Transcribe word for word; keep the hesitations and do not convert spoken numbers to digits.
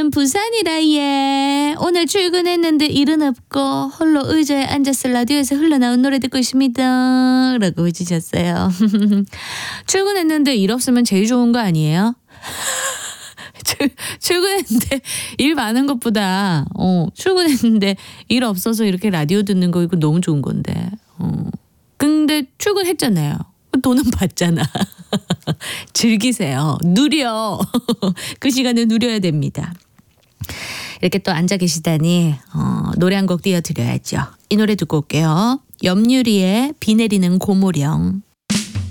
나는 부산이라 예. 오늘 출근했는데 일은 없고 홀로 의자에 앉아서 라디오에서 흘러나온 노래 듣고 있습니다. 라고 해주셨어요. 출근했는데 일 없으면 제일 좋은 거 아니에요? 출, 출근했는데 일 많은 것보다 어, 출근했는데 일 없어서 이렇게 라디오 듣는 거 이거 너무 좋은 건데. 어. 근데 출근했잖아요. 돈은 받잖아. 즐기세요. 누려. 그 시간을 누려야 됩니다. 이렇게 또 앉아 계시다니 어, 노래 한 곡 띄워드려야죠. 이 노래 듣고 올게요. 염유리의 비 내리는 고모령.